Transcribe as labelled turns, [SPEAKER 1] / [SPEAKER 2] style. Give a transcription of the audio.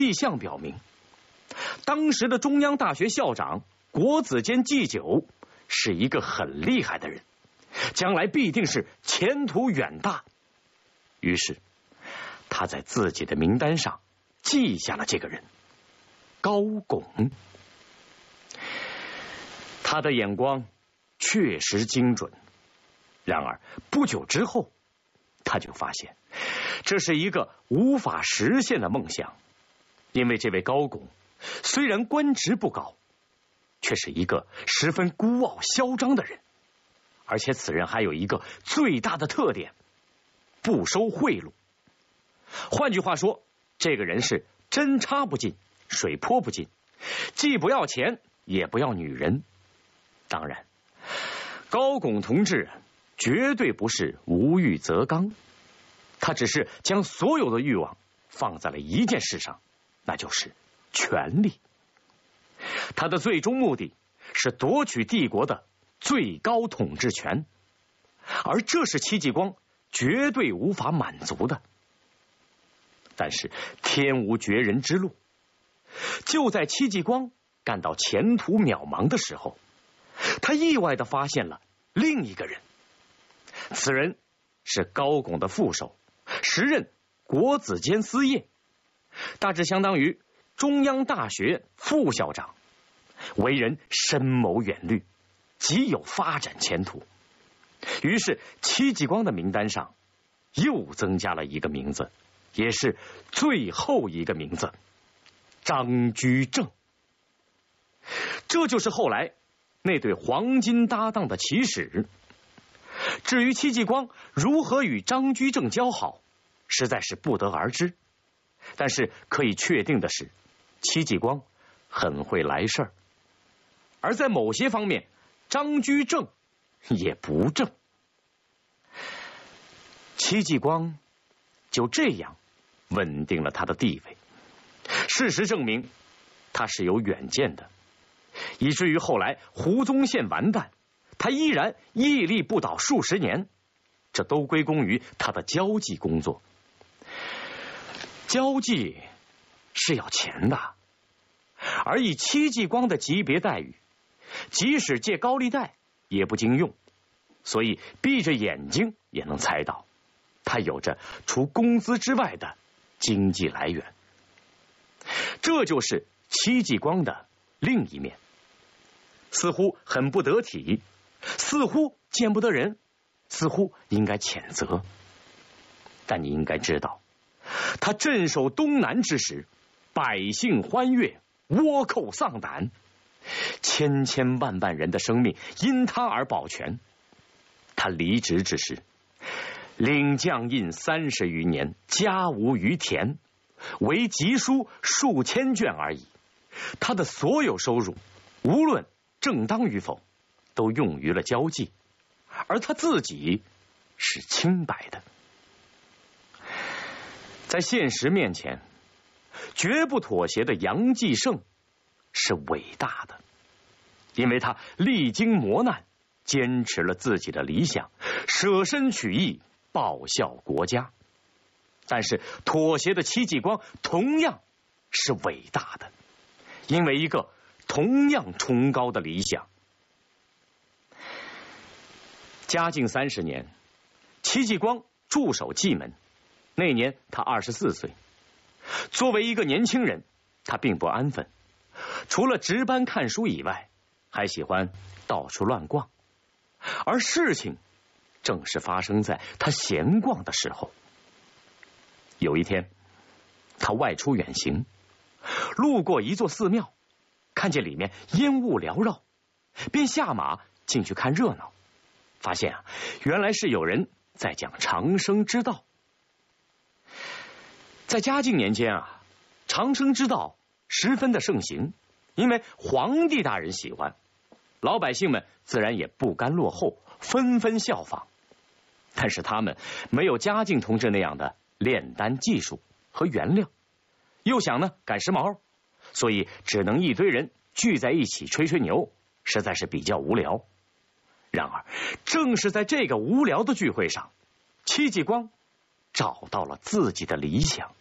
[SPEAKER 1] 迹象表明，当时的中央大学校长国子监祭酒是一个很厉害的人，将来必定是前途远大。于是，他在自己的名单上记下了这个人高拱。他的眼光确实精准，然而不久之后，他就发现这是一个无法实现的梦想，因为这位高拱虽然官职不高，却是一个十分孤傲嚣张的人，而且此人还有一个最大的特点：不收贿赂。换句话说，这个人是针插不进，水泼不进，既不要钱，也不要女人。当然，高拱同志绝对不是无欲则刚，他只是将所有的欲望放在了一件事上，那就是权力。他的最终目的是夺取帝国的最高统治权，而这是戚继光绝对无法满足的。但是天无绝人之路，就在戚继光感到前途渺茫的时候，他意外地发现了另一个人。此人是高拱的副手，时任国子监司业，大致相当于中央大学副校长，为人深谋远虑，极有发展前途。于是戚继光的名单上又增加了一个名字，也是最后一个名字：张居正。这就是后来那对黄金搭档的起始。至于戚继光如何与张居正交好，实在是不得而知。但是可以确定的是，戚继光很会来事儿，而在某些方面，张居正也不正。戚继光就这样稳定了他的地位。事实证明，他是有远见的，以至于后来胡宗宪完蛋，他依然屹立不倒数十年，这都归功于他的交际工作。交际是要钱的，而以戚继光的级别待遇，即使借高利贷也不经用，所以闭着眼睛也能猜到，他有着除工资之外的经济来源。这就是戚继光的另一面，似乎很不得体，似乎见不得人，似乎应该谴责。但你应该知道，他镇守东南之时，百姓欢悦，倭寇丧胆，千千万万人的生命因他而保全。他离职之时，领将印30余年，家无余田，唯集书数千卷而已。他的所有收入，无论正当与否，都用于了交际，而他自己是清白的。在现实面前，绝不妥协的杨继盛是伟大的，因为他历经磨难，坚持了自己的理想，舍身取义，报效国家。但是妥协的戚继光同样是伟大的，因为一个同样崇高的理想。嘉靖30年，戚继光驻守蓟门，那年他24岁。作为一个年轻人，他并不安分，除了值班看书以外，还喜欢到处乱逛。而事情正是发生在他闲逛的时候。有一天，他外出远行，路过一座寺庙，看见里面烟雾缭绕，便下马进去看热闹，发现原来是有人在讲长生之道。在嘉靖年间长生之道十分的盛行，因为皇帝大人喜欢，老百姓们自然也不甘落后，纷纷效仿。但是他们没有嘉靖同志那样的炼丹技术和原料，又想赶时髦，所以只能一堆人聚在一起吹吹牛，实在是比较无聊。然而正是在这个无聊的聚会上，戚继光找到了自己的理想。